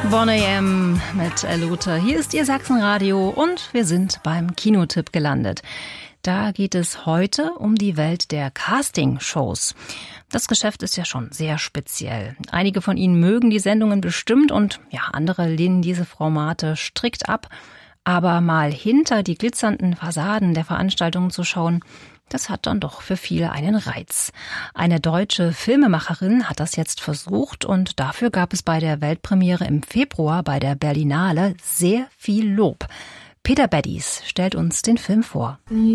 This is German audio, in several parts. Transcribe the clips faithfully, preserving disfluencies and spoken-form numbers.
one a m mit Luther. Hier ist Ihr Sachsenradio und wir sind beim Kinotipp gelandet. Da geht es heute um die Welt der Castingshows. Das Geschäft ist ja schon sehr speziell. Einige von Ihnen mögen die Sendungen bestimmt und ja, andere lehnen diese Formate strikt ab. Aber mal hinter die glitzernden Fassaden der Veranstaltungen zu schauen, das hat dann doch für viele einen Reiz. Eine deutsche Filmemacherin hat das jetzt versucht und dafür gab es bei der Weltpremiere im Februar bei der Berlinale sehr viel Lob. Peter Beddies stellt uns den Film vor. Lea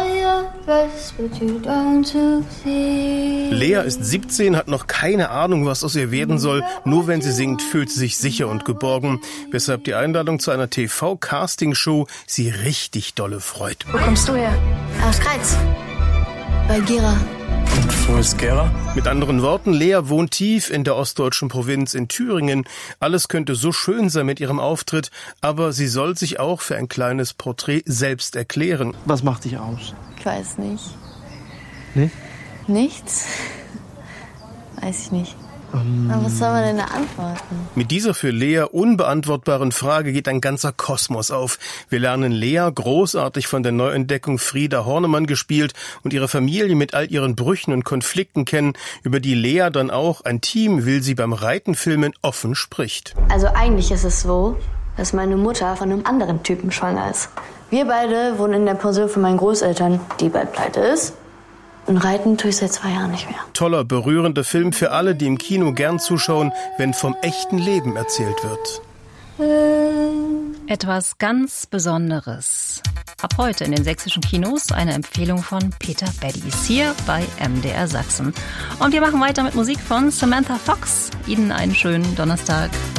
ist siebzehn, hat noch keine Ahnung, was aus ihr werden soll. Nur wenn sie singt, fühlt sie sich sicher und geborgen. Weshalb die Einladung zu einer T V-Casting-Show sie richtig dolle freut. Wo kommst du her? Aus Greiz. Bei Gera. Und wo ist Gera? Mit anderen Worten, Lea wohnt tief in der ostdeutschen Provinz in Thüringen. Alles könnte so schön sein mit ihrem Auftritt, aber sie soll sich auch für ein kleines Porträt selbst erklären. Was macht dich aus? Ich weiß nicht. Nee? Nichts? Weiß ich nicht. Um. Aber was soll man denn da antworten? Mit dieser für Lea unbeantwortbaren Frage geht ein ganzer Kosmos auf. Wir lernen Lea, großartig von der Neuentdeckung Frieda Hornemann gespielt, und ihre Familie mit all ihren Brüchen und Konflikten kennen, über die Lea dann auch, ein Team will sie beim Reitenfilmen, offen spricht. Also eigentlich ist es so, dass meine Mutter von einem anderen Typen schwanger ist. Wir beide wohnen in der Pension von meinen Großeltern, die bald pleite ist. Und reiten tue ich seit zwei Jahren nicht mehr. Toller, berührender Film für alle, die im Kino gern zuschauen, wenn vom echten Leben erzählt wird. Etwas ganz Besonderes. Ab heute in den sächsischen Kinos eine Empfehlung von Peter Beddies hier bei M D R Sachsen. Und wir machen weiter mit Musik von Samantha Fox. Ihnen einen schönen Donnerstag.